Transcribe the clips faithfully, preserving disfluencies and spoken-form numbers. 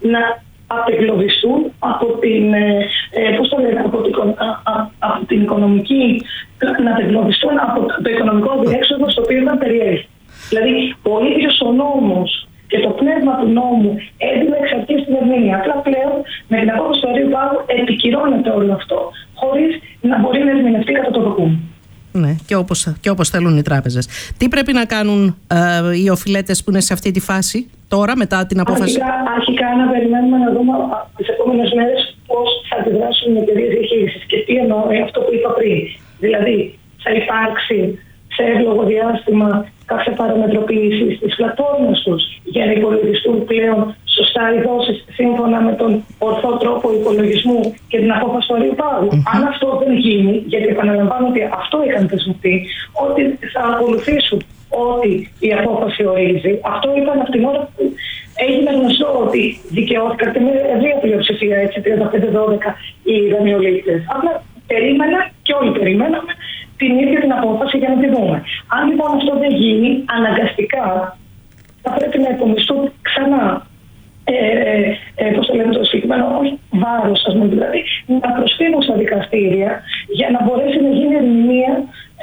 να απεγκλωβιστούν από την, ε, πώς το λένε, από την, α, α, από την οικονομική, να απεγκλωβιστούν από το οικονομικό διέξοδο στο οποίο ήταν περιέλθει. Δηλαδή, ο ίδιος ο νόμος και το πνεύμα του νόμου έδινε εξ αρχής την ερμηνεία. Απλά πλέον με την απόφαση του Αερίου Πάγου επικυρώνεται όλο αυτό, χωρίς να μπορεί να ερμηνευτεί κατά το δοκούν. Ναι, και όπως, και όπως θέλουν οι τράπεζες. Τι πρέπει να κάνουν ε, οι οφειλέτες που είναι σε αυτή τη φάση τώρα, μετά την απόφαση? Αρχικά, αρχικά να περιμένουμε να δούμε τις επόμενες μέρες πώς θα αντιδράσουν οι εταιρείες διαχείρισης. Και τι εννοώ, αυτό που είπα πριν. Δηλαδή, θα υπάρξει σε εύλογο διάστημα κάποια παραμετροποίηση στις πλατφόρμες τους για να υπολογιστούν πλέον σωστά οι δόσεις σύμφωνα με τον ορθό τρόπο υπολογισμού και την απόφαση του Αερίου Πάγου. Mm-hmm. Αν αυτό δεν γίνει, γιατί επαναλαμβάνω ότι αυτό είχαν δεσμευτεί, ότι θα ακολουθήσουν ό,τι η απόφαση ορίζει. Αυτό ήταν από την ώρα που έγινε γνωστό ότι δικαιώθηκαν με ευρεία πλειοψηφία, έτσι, τριάντα πέντε δώδεκα οι δανειολήπτες. Απλά περίμενα και όλοι περιμέναμε την ίδια την απόφαση για να τη δούμε. Αν λοιπόν αυτό δεν γίνει, αναγκαστικά θα πρέπει να υπομισθούν ξανά ε, ε, πώς το λέμε το συγκεκριμένο, όχι βάρος, ας πούμε, δηλαδή, να προσφύγουν στα δικαστήρια για να μπορέσει να γίνει ερμηνεία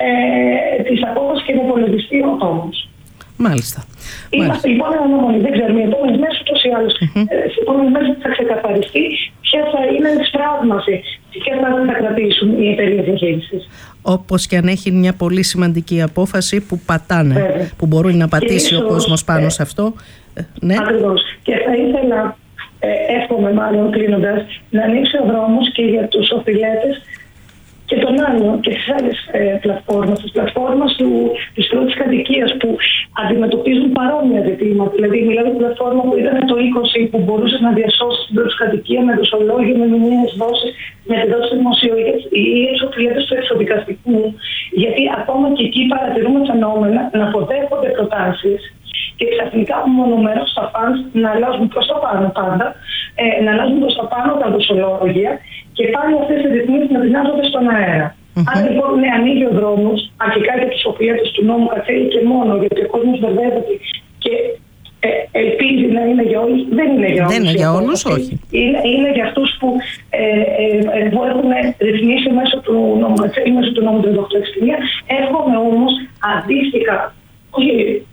ε, της απόφασης και να υπολογιστεί ο τόμος. Μάλιστα. Είμαστε λοιπόν αναμονή. Δεν ξέρουμε οι επόμενες μέρες ούτως ή άλλως. Mm-hmm. Ε, στις επόμενες μέρες θα ξεκαθαριστεί ποια θα είναι η σφράγμαση και ποια θα κρατήσουν οι εταιρείες διαχείρισης. Όπως και αν έχει μια πολύ σημαντική απόφαση που πατάνε, Βέβαια. που μπορεί να πατήσει ίσως, ο κόσμος πάνω ε, σε αυτό. Ε, ναι. Ακριβώς. Και θα ήθελα, ε, εύχομαι μάλλον κλείνοντας, να ανοίξει ο δρόμος και για τους οφειλέτες και των άλλων και τις άλλες ε, πλατφόρμες, τις πλατφόρμες του, της πρώτης κατοικίας που αντιμετωπίζουν παρόμοια ζητήματα. Δηλαδή, μιλάω για την πλατφόρμα που ήταν το είκοσι που μπορούσε να διασώσει την πρώτη κατοικία με δοσολόγιο, με μηνύες δόσεις, με τη δόση δημοσιογείας ή τους οφειλέτες του εξωδικαστικού. Γιατί ακόμα και εκεί παρατηρούμε φαινόμενα να αποδέχονται προτάσεις και ξαφνικά μονομερώς τα φανς να αλλάζουν προς τα πάνω πάντα, ε, να αλλάζουν προς τα πάνω τα δοσολόγια και πάλι αυτές οι ρυθμίσεις να δυνάζονται στον αέρα. Mm-hmm. Αν λοιπόν ναι, ανοίγει ο δρόμος, αρχικά για τους οφειλέτες του νόμου καθέλει και μόνο, γιατί ο κόσμος μπερδεύεται και ε, ελπίζει να είναι για όλους, δεν είναι για όλους. Δεν είναι για όλους, όχι. Είναι, είναι για αυτούς που, ε, ε, που έχουν ρυθμίσει μέσω του νόμου, μέσω του νόμου τριάντα οκτώ εξήντα μία. Εύχομαι όμως αντίστοιχα, όχι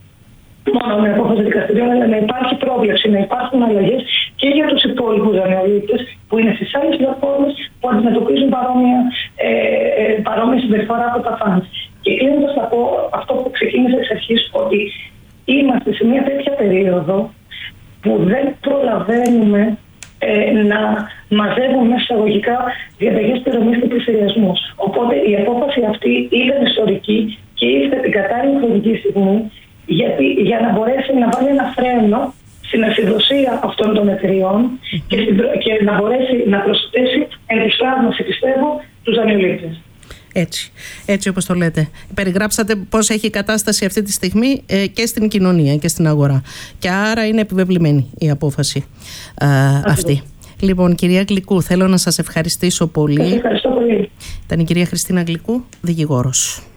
μόνο με απόφαση δικαστηρίων, αλλά να υπάρχει πρόβλεψη, να υπάρχουν αλλαγές και για τους υπόλοιπους δανειολήπτες που είναι στις άλλες πλατφόρμες που αντιμετωπίζουν παρόμοια, ε, ε, παρόμοια συμπεριφορά από τα φανς. Και κλείνοντας θα πω αυτό που ξεκίνησε εξ αρχής, ότι είμαστε σε μια τέτοια περίοδο που δεν προλαβαίνουμε ε, να μαζεύουμε μέσα εισαγωγικά διαταγές πληρωμής και πληστηριασμούς. Οπότε η απόφαση αυτή ήταν ιστορική και ήρθε την κατάλληλη χρονική στιγμή, γιατί για να μπορέσει να βάλει ένα φρένο στην ασυδοσία αυτών των εταιριών mm-hmm. και, στην, και να μπορέσει να προσθέσει εν τη σφράγμαση, πιστεύω, τους δανειολήπτες. Έτσι, έτσι όπως το λέτε. Περιγράψατε πώς έχει η κατάσταση αυτή τη στιγμή ε, και στην κοινωνία και στην αγορά. Και άρα είναι επιβεβλημένη η απόφαση ε, αυτή. Λοιπόν, κυρία Γλυκού, θέλω να σας ευχαριστήσω πολύ. Σας ευχαριστώ πολύ. Ήταν η κυρία Χριστίνα Γλυκού, δικηγόρος.